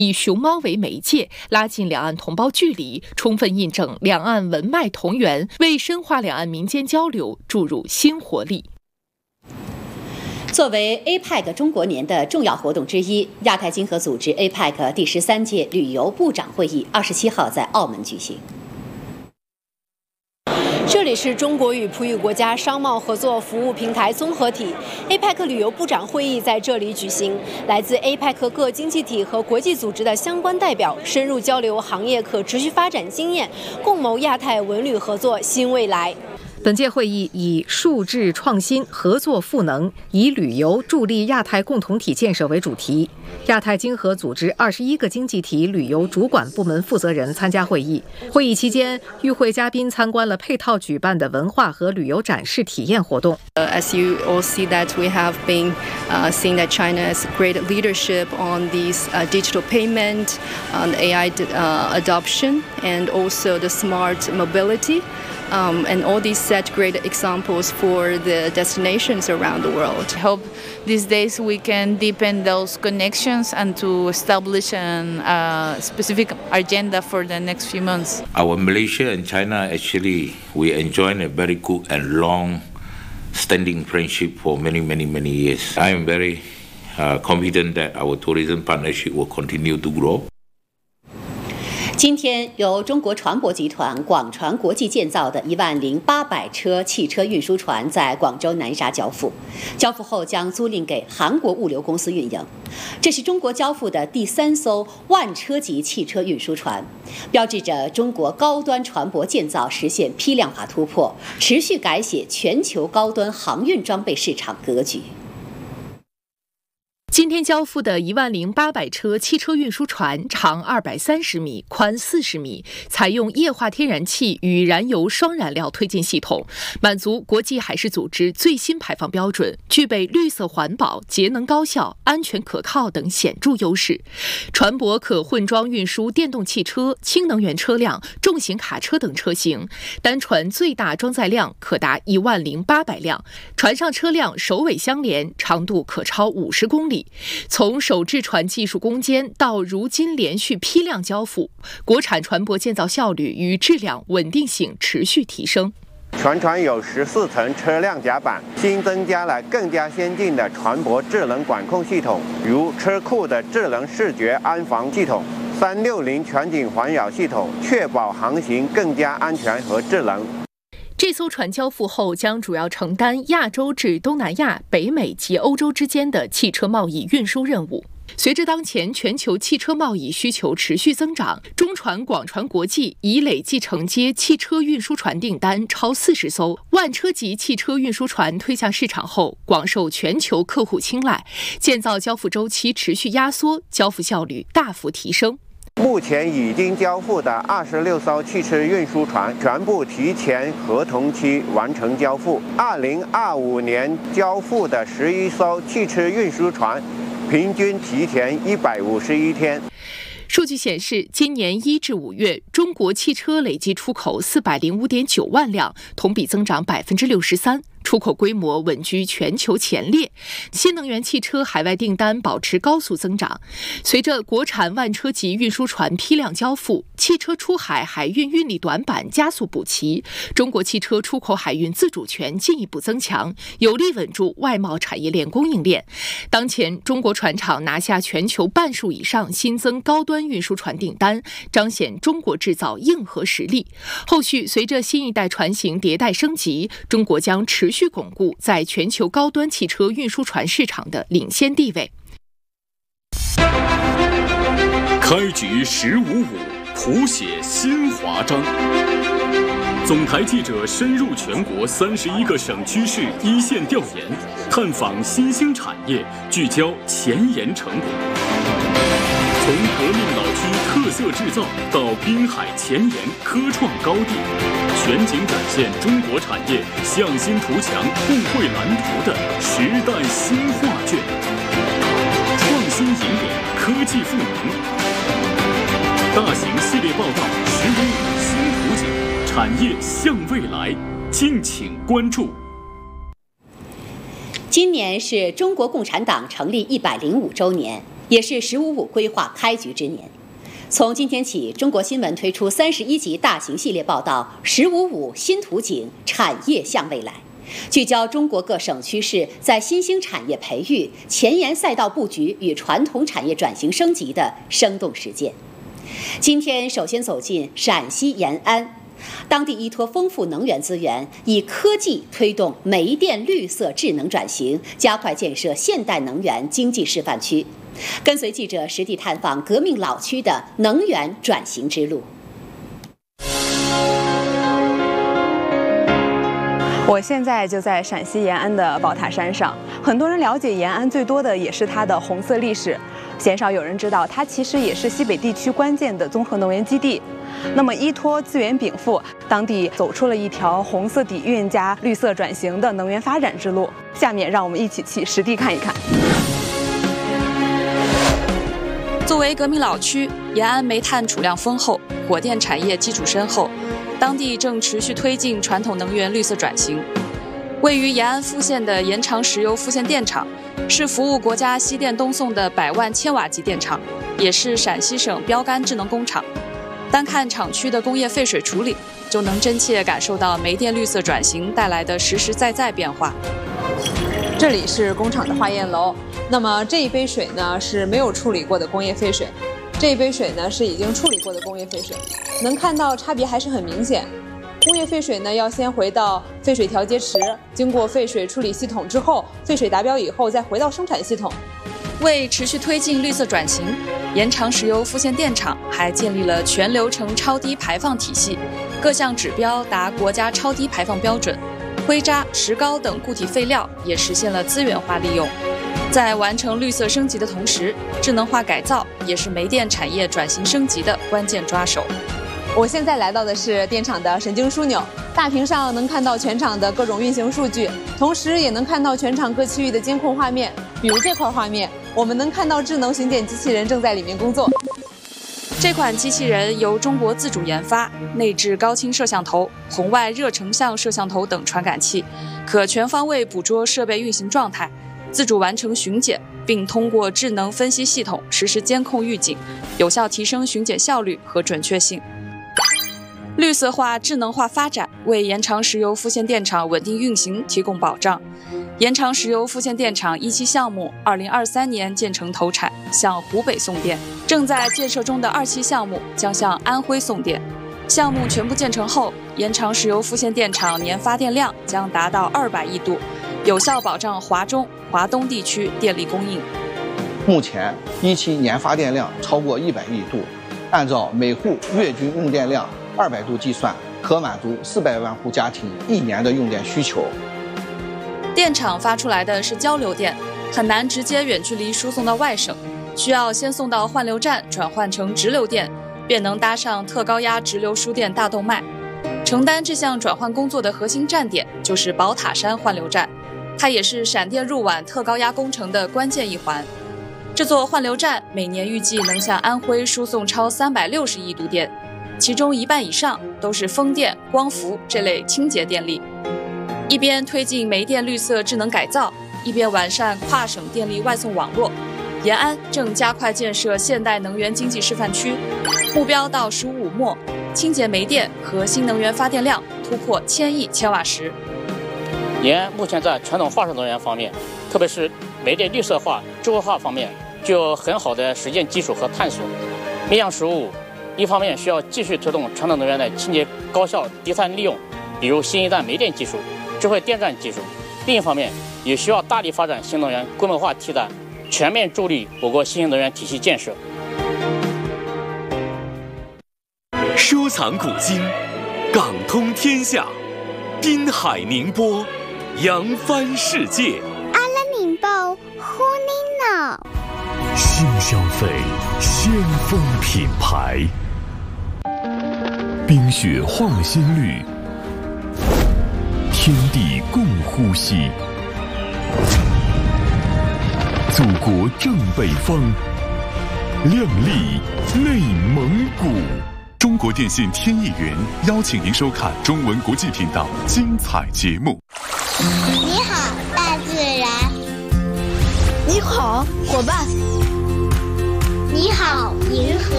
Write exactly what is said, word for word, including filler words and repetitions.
以熊猫为媒介，拉近两岸同胞距离，充分印证两岸文脉同源，为深化两岸民间交流注入新活力。 作为 A P E C 中国年的重要活动之一，亚太经合组织 A P E C 第十三届旅游部长会议二十七号在澳门举行。 这里是中国与葡语国家商贸合作服务平台综合体 A P E C 旅游部长会议在这里举行，来自 A P E C 各经济体和国际组织的相关代表深入交流行业可持续发展经验，共谋亚太文旅合作新未来。 本届会议以数质创新、合作赋能，以旅游助力亚太共同体建设为主题。亚太经合组织二十一个经济体旅游主管部门负责人参加会议。会议期间，与会嘉宾参观了配套举办的文化和旅游展示体验活动。 Uh, as you all see that we have been uh, seeing that China's great leadership on these uh, digital payment, on A I uh, adoption, and also the smart mobility. Um, and all these set great examples for the destinations around the world. I hope these days we can deepen those connections and to establish a uh, specific agenda for the next few months. Our Malaysia and China actually, we enjoy a very good and long standing friendship for many, many, many years. I am very uh, confident that our tourism partnership will continue to grow. 今天，由中国船舶集团广船国际建造的一万零八百车汽车运输船在广州南沙交付，交付后将租赁给韩国物流公司运营。这是中国交付的第三艘万车级汽车运输船，标志着中国高端船舶建造实现批量化突破，持续改写全球高端航运装备市场格局。 今天交付的一万零八百车汽车运输船，长二百三十米，宽四十米，采用液化天然气与燃油双燃料推进系统，满足国际海事组织最新排放标准，具备绿色环保、节能高效、安全可靠等显著优势。船舶可混装运输电动汽车、氢能源车辆、重型卡车等车型，单船最大装载量可达一万零八百辆，船上车辆首尾相连，长度可超五十公里。从首制船技术攻坚到如今连续批量交付，国产船舶建造效率与质量稳定性持续提升。 全船有十四层车辆甲板，新增加了更加先进的船舶智能管控系统，如车库的智能视觉安防系统、三六零全景环绕系统，确保航行更加安全和智能。 这艘船交付后将主要承担亚洲至东南亚、北美及欧洲之间的汽车贸易运输任务。随着当前全球汽车贸易需求持续增长，中船广船国际已累计承接汽车运输船订单超四十艘，万车级汽车运输船推向市场后，广受全球客户青睐，建造交付周期持续压缩，交付效率大幅提升。 目前已经交付的二十六艘汽车运输船全部提前合同期完成交付。二零二五年交付的十一艘汽车运输船，平均提前一百五十一天。 数据显示，今年一至五月，中国汽车累计出口四百零五点九万辆，同比增长百分之六十三。出口规模稳居全球前列，新能源汽车海外订单保持高速增长。随着国产万车级运输船批量交付，汽车出海海运运力短板加速补齐，中国汽车出口海运自主权进一步增强，有力稳住外贸产业链供应链。当前，中国船厂拿下全球半数以上新增高端运输船订单，彰显中国制造硬核实力。后续随着新一代船型迭代升级，中国将持续巩固在全球高端汽车运输船市场的领先地位。 开局十五五，谱写新华章。总台记者深入全国三十一个省区市一线调研，探访新兴产业，聚焦前沿成果。从革命老区特色制造到滨海前沿科创高地，全景展现中国产业向心图强、互惠蓝图的时代新画卷。创新引领，科技赋能。大型系列报道《十五五新图景》，产业向未来，敬请关注。 今年是中国共产党成立一百零五周年。 也是“十五五”规划开局之年。从今天起，中国新闻推出三十一集大型系列报道“十五五新图景，产业向未来”，聚焦中国各省区市在新兴产业培育、前沿赛道布局与传统产业转型升级的生动实践。今天首先走进陕西延安，当地依托丰富能源资源，以科技推动煤电绿色智能转型，加快建设现代能源经济示范区。跟随记者实地探访革命老区的能源转型之路。 我现在就在陕西延安的宝塔山上，很多人了解延安最多的也是它的红色历史，鲜少有人知道它其实也是西北地区关键的综合能源基地。那么依托资源禀赋，当地走出了一条红色底蕴加绿色转型的能源发展之路。下面让我们一起去实地看一看。 作为革命老区，延安煤炭储量丰厚，火电产业基础深厚，当地正持续推进传统能源绿色转型。位于延安富县的延长石油富县电厂，是服务国家西电东送的百万千瓦级电厂，也是陕西省标杆智能工厂。单看厂区的工业废水处理，就能真切感受到煤电绿色转型带来的实实在在变化。 这里是工厂的化验楼，那么这一杯水呢是没有处理过的工业废水，这一杯水呢是已经处理过的工业废水，能看到差别还是很明显。工业废水呢要先回到废水调节池，经过废水处理系统之后，废水达标以后再回到生产系统。 为持续推进绿色转型，延长石油富县电厂还建立了全流程超低排放体系，各项指标达国家超低排放标准。灰渣、石膏等固体废料也实现了资源化利用。在完成绿色升级的同时，智能化改造也是煤电产业转型升级的关键抓手。 我现在来到的是电厂的神经枢纽，大屏上能看到全厂的各种运行数据，同时也能看到全厂各区域的监控画面。比如这块画面，我们能看到智能巡检机器人正在里面工作。 这款机器人由中国自主研发，内置高清摄像头、红外热成像摄像头等传感器，可全方位捕捉设备运行状态，自主完成巡检，并通过智能分析系统实时监控预警，有效提升巡检效率和准确性。绿色化、智能化发展为延长石油富县电厂稳定运行提供保障。延长石油富县电厂一期项目二零二三年建成投产，向湖北送电；正在建设中的二期项目将向安徽送电。项目全部建成后，延长石油富县电厂年发电量将达到二百亿度，有效保障华中、华东地区电力供应。 目前一期年发电量超过一百亿度，按照每户月均用电量二百度计算，可满足四百万户家庭一年的用电需求。 电厂发出来的是交流电，很难直接远距离输送到外省，需要先送到换流站转换成直流电，便能搭上特高压直流输电大动脉。承担这项转换工作的核心站点就是宝塔山换流站，它也是闪电入皖特高压工程的关键一环。这座换流站每年预计能向安徽输送超三百六十亿度电，其中一半以上都是风电、光伏这类清洁电力。一边推进煤电绿色智能改造，一边完善跨省电力外送网络。延安正加快建设现代能源经济示范区，目标到十五五末，清洁煤电和新能源发电量突破千亿千瓦时。 延安目前在传统化石能源方面，特别是煤电绿色化、智慧化方面，具有很好的实践基础和探索。面向十五五，一方面需要继续推动传统能源的清洁、高效、低碳利用，比如新一代煤电技术、智慧电站技术；另一方面，也需要大力发展新能源规模化替代，全面助力我国新能源体系建设。 收藏古今，港通天下，滨海宁波，扬帆世界。 阿拉宁报呼尼脑， 新消费，先锋品牌。冰雪化新绿，天地共呼吸。祖国正北方，亮丽内蒙古。中国电信天翼云邀请您收看中文国际频道精彩节目。 你好，大自然。 你好，伙伴。 你好，银河。